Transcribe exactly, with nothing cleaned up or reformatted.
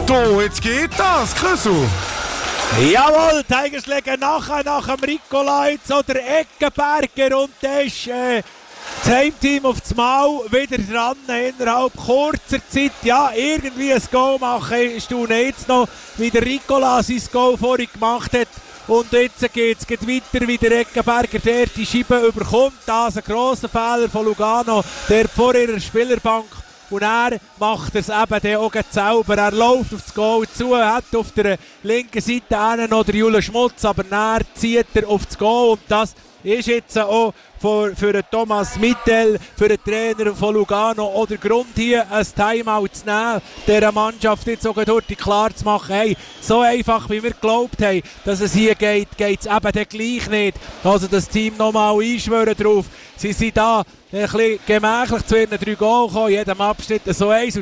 Du, jetzt geht das, Krüssel. Jawohl, Tigers legen nachher nach dem Ricola jetzt oder Eckenberger und dann ist äh, das Heimteam auf das Mal wieder dran, innerhalb kurzer Zeit, ja, irgendwie ein Goal machen. Ich staune jetzt noch, wie der Ricola sein Goal vorhin gemacht hat. Und jetzt geht es weiter, wie der Eckenberger der die Scheibe überkommt. Das ist ein grosser Fehler von Lugano, der vor ihrer Spielbank. Und er macht es eben dann auch selber. Er läuft auf das Goal zu, hat auf der linken Seite noch der Julian Schmutz, aber dann zieht er auf das Goal. Und das ist jetzt auch für, für Thomas Mittel, für den Trainer von Lugano, auch der Grund hier, ein Timeout zu nehmen, dieser Mannschaft jetzt auch heute klar zu machen, hey, so einfach wie wir geglaubt haben, dass es hier geht, geht es eben dann gleich nicht. Also das Team nochmal einschwören drauf. Sie sind da ein bisschen gemächlich zu ihren drei Goal gekommen, in jedem Abschnitt so eins und